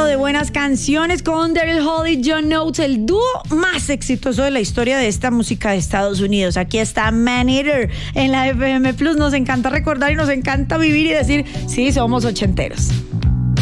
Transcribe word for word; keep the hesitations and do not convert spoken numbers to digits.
de buenas canciones con Daryl Hall y John Oates, el dúo más exitoso de la historia de esta música de Estados Unidos. Aquí está Man Eater en la F M Plus. Nos encanta recordar y nos encanta vivir y decir, sí, somos ochenteros.